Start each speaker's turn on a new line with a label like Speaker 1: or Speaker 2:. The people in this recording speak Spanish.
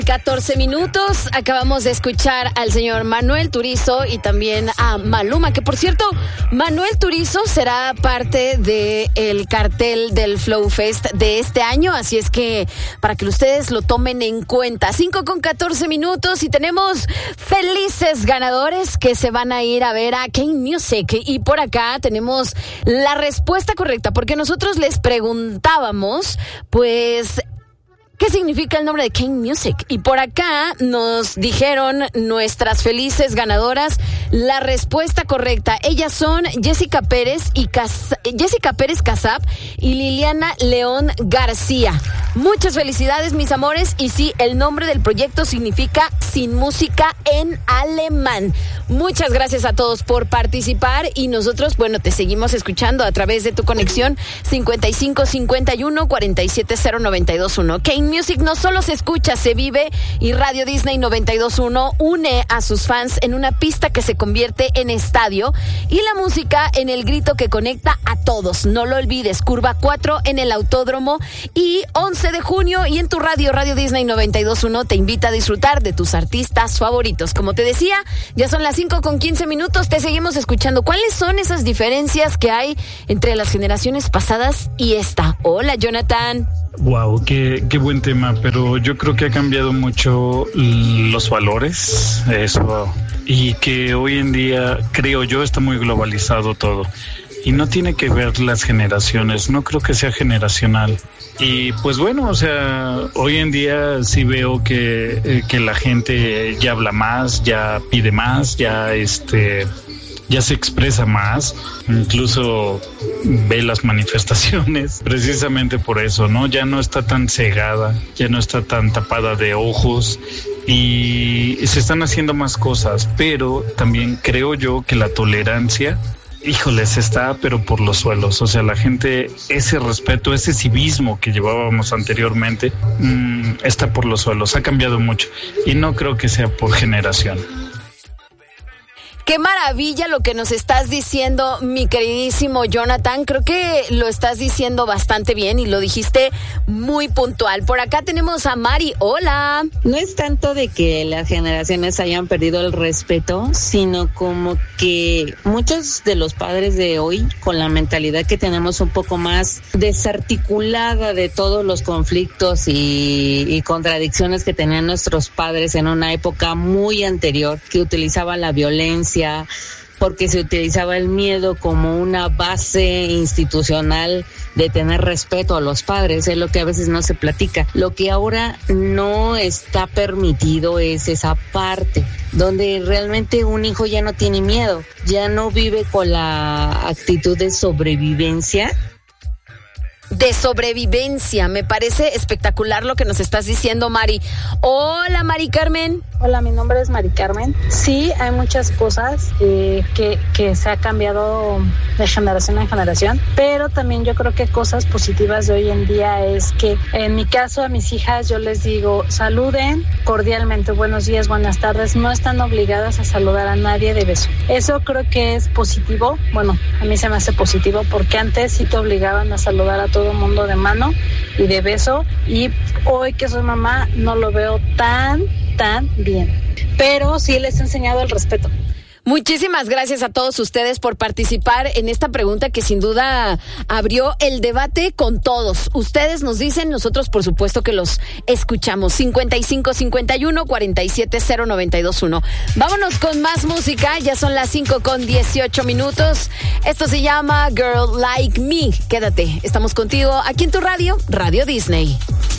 Speaker 1: 14 minutos, acabamos de escuchar al señor Manuel Turizo y también a Maluma, que por cierto, Manuel Turizo será parte del cartel del Flow Fest de este año, así es que para que ustedes lo tomen en cuenta. 5:14 minutos y tenemos felices ganadores que se van a ir a ver a Kane Music, y por acá tenemos la respuesta correcta, porque nosotros les preguntábamos, pues, ¿qué significa el nombre de Kane Music? Y por acá nos dijeron nuestras felices ganadoras la respuesta correcta. Ellas son Jessica Pérez Casap y Liliana León García. Muchas felicidades, mis amores. Y sí, el nombre del proyecto significa Sin Música en alemán. Muchas gracias a todos por participar y nosotros, bueno, te seguimos escuchando a través de tu conexión 5551-470-921. Kane Music no solo se escucha, se vive, y Radio Disney 92.1 une a sus fans en una pista que se convierte en estadio y la música en el grito que conecta a todos. No lo olvides, Curva 4 en el Autódromo y 11 de junio y en tu radio Disney 92.1 te invita a disfrutar de tus artistas favoritos. Como te decía, ya son las 5:15 minutos, te seguimos escuchando. ¿Cuáles son esas diferencias que hay entre las generaciones pasadas y esta? Hola, Jonathan.
Speaker 2: Wow, qué buen tema, pero yo creo que ha cambiado mucho los valores, eso, y que hoy en día, creo yo, está muy globalizado todo. Y no tiene que ver las generaciones, no creo que sea generacional. Y pues bueno, o sea, hoy en día sí veo que la gente ya habla más, ya pide más, ya se expresa más, incluso ve las manifestaciones, precisamente por eso, ¿no? Ya no está tan cegada, ya no está tan tapada de ojos y se están haciendo más cosas, pero también creo yo que la tolerancia, híjoles, está pero por los suelos. O sea, la gente, ese respeto, ese civismo que llevábamos anteriormente, está por los suelos, ha cambiado mucho y no creo que sea por generación.
Speaker 1: Qué maravilla lo que nos estás diciendo, mi queridísimo Jonathan. Creo que lo estás diciendo bastante bien y lo dijiste muy puntual. Por acá tenemos a Mari. Hola.
Speaker 3: No es tanto de que las generaciones hayan perdido el respeto, sino como que muchos de los padres de hoy, con la mentalidad que tenemos un poco más desarticulada de todos los conflictos y contradicciones que tenían nuestros padres en una época muy anterior, que utilizaban la violencia, porque se utilizaba el miedo como una base institucional de tener respeto a los padres, es lo que a veces no se platica. Lo que ahora no está permitido es esa parte, donde realmente un hijo ya no tiene miedo, ya no vive con la actitud de sobrevivencia.
Speaker 1: Me parece espectacular lo que nos estás diciendo, Mari. Hola, Mari Carmen.
Speaker 4: Hola, mi nombre es Mari Carmen. Sí, hay muchas cosas que se ha cambiado de generación en generación, pero también yo creo que cosas positivas de hoy en día es que, en mi caso, a mis hijas yo les digo, saluden cordialmente, buenos días, buenas tardes, no están obligadas a saludar a nadie de beso. Eso creo que es positivo, bueno, a mí se me hace positivo, porque antes sí te obligaban a saludar a todo el mundo de mano y de beso, y hoy que soy mamá no lo veo tan bien, pero sí les he enseñado el respeto.
Speaker 1: Muchísimas gracias a todos ustedes por participar en esta pregunta que sin duda abrió el debate con todos. Ustedes nos dicen, nosotros por supuesto que los escuchamos. 5551-470-921. Vámonos con más música, ya son las 5:18 minutos. Esto se llama Girl Like Me. Quédate, estamos contigo aquí en tu radio, Radio Disney.